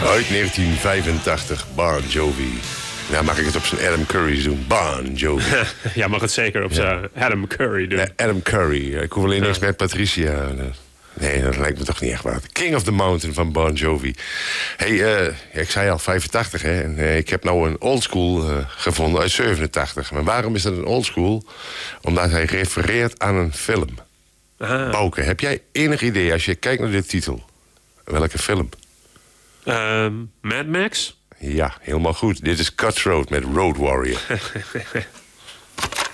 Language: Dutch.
Uit 1985, Bon Jovi. Nou, mag ik het op zijn Adam Curry doen? Bon Jovi. Ja, mag het zeker op zijn Adam Curry doen. Adam Curry. Ik hoef alleen niks met Patricia. Nee, dat lijkt me toch niet echt waar. King of the Mountain van Bon Jovi. Hey, ik zei al 85, hè. En, ik heb nou een oldschool gevonden uit 87. Maar waarom is dat een oldschool? Omdat hij refereert aan een film. Bouke, heb jij enig idee als je kijkt naar de titel? Welke film? Mad Max? Ja, helemaal goed. Dit is Cutthroat met Road Warrior.